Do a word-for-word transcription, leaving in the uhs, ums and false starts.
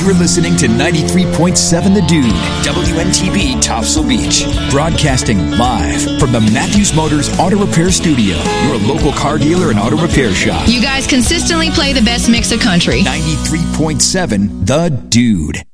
You're listening to ninety-three point seven The Dude, W N T V Topsail Beach. Broadcasting live from the Matthews Motors Auto Repair Studio, your local car dealer and auto repair shop. You guys consistently play the best mix of country. ninety-three point seven The Dude.